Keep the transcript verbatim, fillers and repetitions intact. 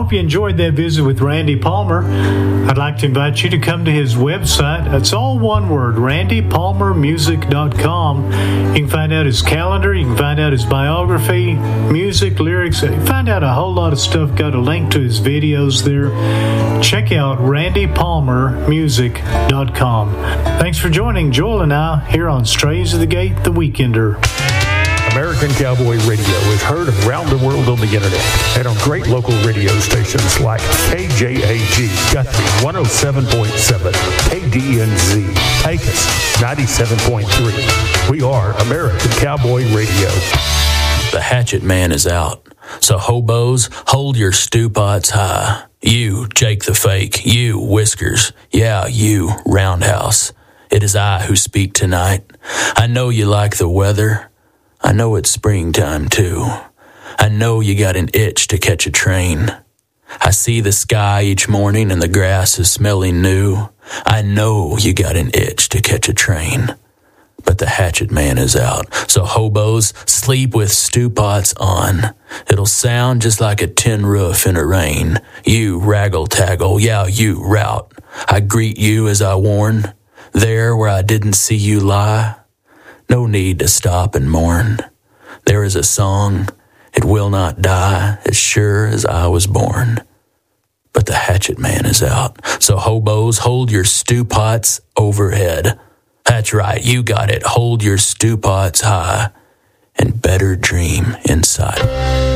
hope you enjoyed that visit with Randy Palmer. I'd like to invite you to come to his website. It's all one word, randy palmer music dot com. You can find out his calendar, you can find out his biography, music, lyrics, find out a whole lot of stuff. Got a link to his videos there. Check out randy palmer music dot com. Thanks for joining Joel and I here on Strays of the Gate, The Weekender. American Cowboy Radio is heard around the world on the internet and on great local radio stations like K J A G, Guthrie one oh seven point seven, K D N Z, Pecos ninety-seven point three. We are American Cowboy Radio. The hatchet man is out, so hobos, hold your stew pots high. You, Jake the Fake, you, Whiskers, yeah, you, Roundhouse. It is I who speak tonight. I know you like the weather. I know it's springtime, too. I know you got an itch to catch a train. I see the sky each morning and the grass is smelling new. I know you got an itch to catch a train. But the hatchet man is out, so hobos, sleep with stew pots on. It'll sound just like a tin roof in a rain. You, raggle-taggle, yeah, you, rout. I greet you as I warn. There where I didn't see you lie. No need to stop and mourn. There is a song, it will not die, as sure as I was born. But the hatchet man is out, so hobos, hold your stew pots overhead. That's right, you got it, hold your stew pots high, and better dream inside.